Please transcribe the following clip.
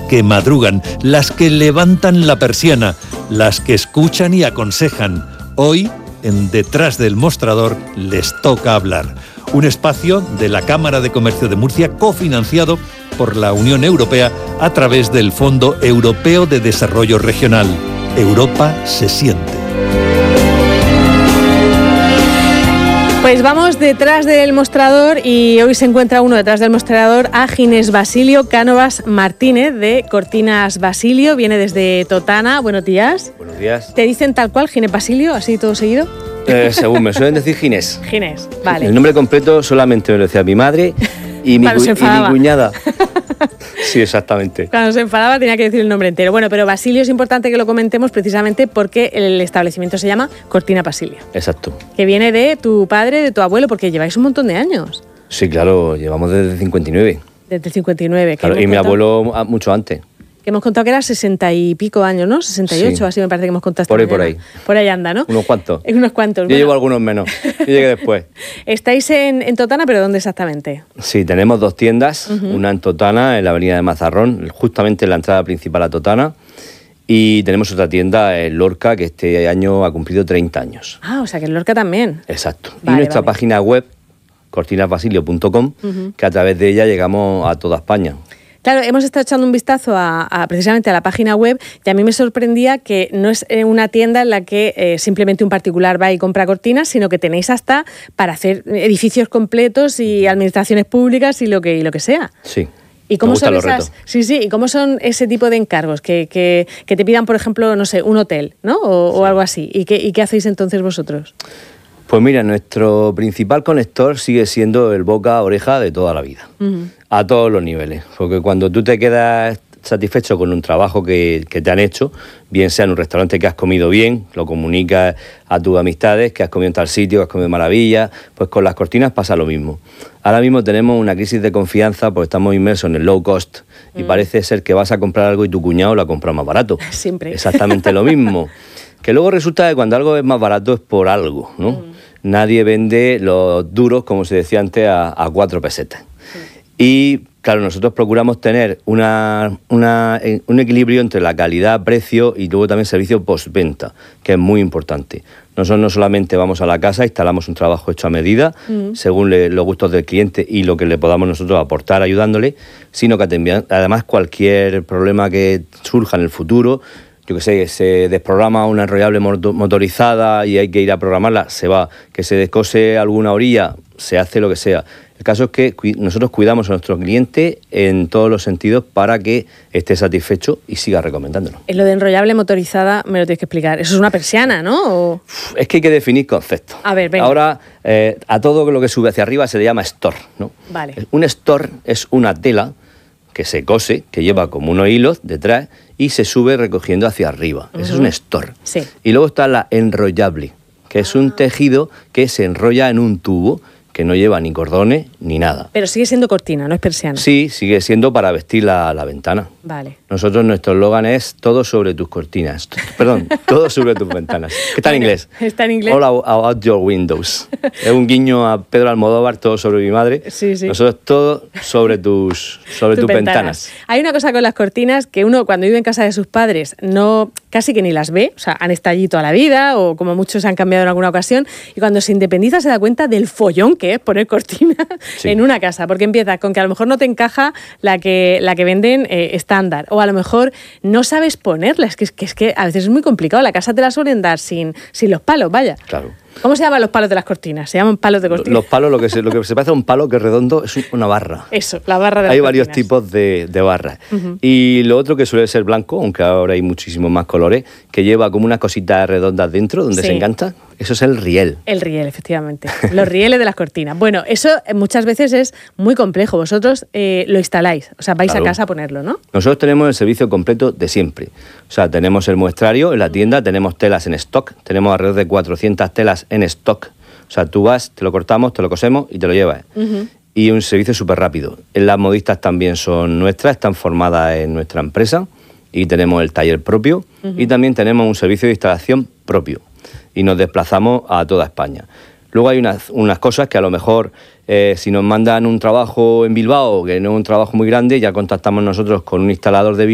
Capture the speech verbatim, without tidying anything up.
que madrugan, las que levantan la persiana, las que escuchan y aconsejan. Hoy, en Detrás del Mostrador, les toca hablar. Un espacio de la Cámara de Comercio de Murcia cofinanciado por la Unión Europea a través del Fondo Europeo de Desarrollo Regional. Europa se siente. Pues vamos detrás del mostrador y hoy se encuentra uno detrás del mostrador a Ginés Basilio Cánovas Martínez de Cortinas Basilio, viene desde Totana. Buenos días. Buenos días. ¿Te dicen tal cual, Ginés Basilio, así todo seguido? Eh, según me suelen decir Ginés. Ginés, vale. El nombre completo solamente me lo decía mi madre y mi, cu- y mi cuñada. Sí, exactamente. Cuando se enfadaba tenía que decir el nombre entero. Bueno, pero Basilio es importante que lo comentemos precisamente porque el establecimiento se llama Cortina Basilio. Exacto. Que viene de tu padre, de tu abuelo, porque lleváis un montón de años. Sí, claro, llevamos desde el cincuenta y nueve. Desde el cincuenta y nueve. Claro, y mi abuelo mucho antes. Que hemos contado que era sesenta y pico años, ¿no? sesenta y ocho, sí. Así me parece que hemos contado. Por ahí, por ahí. Por ahí anda, ¿no? Unos cuantos. Unos cuantos. Yo bueno. Llevo algunos menos. Yo llegué después. Estáis en, en Totana, pero ¿dónde exactamente? Sí, tenemos dos tiendas. Uh-huh. Una en Totana, en la avenida de Mazarrón, justamente en la entrada principal a Totana. Y tenemos otra tienda en Lorca, que este año ha cumplido treinta años. Ah, o sea que en Lorca también. Exacto. Vale, y nuestra vale. página web, cortinas basilio punto com, uh-huh. que a través de ella llegamos a toda España. Claro, hemos estado echando un vistazo a, a precisamente a la página web y a mí me sorprendía que no es una tienda en la que eh, simplemente un particular va y compra cortinas, sino que tenéis hasta para hacer edificios completos y administraciones públicas y lo que, y lo que sea. Sí. ¿Y cómo son esas? Sí, sí. ¿Y cómo son ese tipo de encargos que, que, que te pidan, por ejemplo, no sé, un hotel, ¿no? O, sí. o algo así. ¿Y qué, ¿Y qué hacéis entonces vosotros? Pues mira, nuestro principal conector sigue siendo el boca a oreja de toda la vida, uh-huh. a todos los niveles, porque cuando tú te quedas satisfecho con un trabajo que, que te han hecho, bien sea en un restaurante que has comido bien, lo comunicas a tus amistades, que has comido en tal sitio, que has comido maravilla, pues con las cortinas pasa lo mismo. Ahora mismo tenemos una crisis de confianza porque estamos inmersos en el low cost y mm. parece ser que vas a comprar algo y tu cuñado lo ha comprado más barato. Siempre. Exactamente lo mismo. Que luego resulta que cuando algo es más barato es por algo, ¿no? Mm. Nadie vende los duros, como se decía antes, a, a cuatro pesetas. Sí. Y, claro, nosotros procuramos tener una, una, un equilibrio entre la calidad, precio y luego también servicio postventa, que es muy importante. Nosotros no solamente vamos a la casa, instalamos un trabajo hecho a medida, mm. según le, los gustos del cliente y lo que le podamos nosotros aportar ayudándole, sino que también, además cualquier problema que surja en el futuro, yo que sé, se desprograma una enrollable motorizada y hay que ir a programarla, se va. Que se descose alguna orilla, se hace lo que sea. El caso es que cu- nosotros cuidamos a nuestro cliente en todos los sentidos para que esté satisfecho y siga recomendándolo. En lo de enrollable motorizada me lo tienes que explicar. Eso es una persiana, ¿no? ¿O? Es que hay que definir conceptos. A ver, venga. Ahora, eh, a todo lo que sube hacia arriba se le llama store, ¿no? Vale. Un store es una tela que se cose, que lleva como unos hilos detrás y se sube recogiendo hacia arriba. Uh-huh. Eso es un store. Sí. Y luego está la enrollable, que es un tejido que se enrolla en un tubo que no lleva ni cordones ni nada. Pero sigue siendo cortina, no es persiana. Sí, sigue siendo para vestir la, la ventana. Vale. Nosotros, nuestro eslogan es todo sobre tus cortinas. Perdón, todo sobre tus ventanas. ¿Qué está en inglés? Está en inglés. All about your windows. Es un guiño a Pedro Almodóvar, todo sobre mi madre. Sí, sí. Nosotros todo sobre tus, sobre tus, tus ventanas. ventanas. Hay una cosa con las cortinas que uno cuando vive en casa de sus padres no casi que ni las ve, o sea, han estado allí toda la vida o como muchos se han cambiado en alguna ocasión y cuando se independiza se da cuenta del follón que es poner cortinas sí. en una casa, porque empiezas con que a lo mejor no te encaja la que, la que venden eh, estándar o a lo mejor no sabes ponerla, es que, es que es que a veces es muy complicado, la casa te la suelen dar sin, sin los palos, vaya. Claro. ¿Cómo se llaman los palos de las cortinas? ¿Se llaman palos de cortinas? Los palos, lo que se, lo que se parece a un palo que es redondo es una barra. Eso, la barra de las Hay cortinas. varios tipos de, de barras. Uh-huh. Y lo otro que suele ser blanco, aunque ahora hay muchísimos más colores, que lleva como unas cositas redondas dentro donde sí. se engancha. Eso es el riel. El riel, efectivamente. Los rieles de las cortinas. Bueno, eso muchas veces es muy complejo. Vosotros eh, lo instaláis, o sea, vais claro. a casa a ponerlo, ¿no? Nosotros tenemos el servicio completo de siempre. O sea, tenemos el muestrario en la tienda, tenemos telas en stock, tenemos alrededor de cuatrocientas telas en stock. O sea, tú vas, te lo cortamos, te lo cosemos y te lo llevas. Uh-huh. Y un servicio súper rápido. Las modistas también son nuestras, están formadas en nuestra empresa y tenemos el taller propio uh-huh. y también tenemos un servicio de instalación propio y nos desplazamos a toda España. Luego hay unas, unas cosas que a lo mejor eh, si nos mandan un trabajo en Bilbao, que no es un trabajo muy grande, ya contactamos nosotros con un instalador de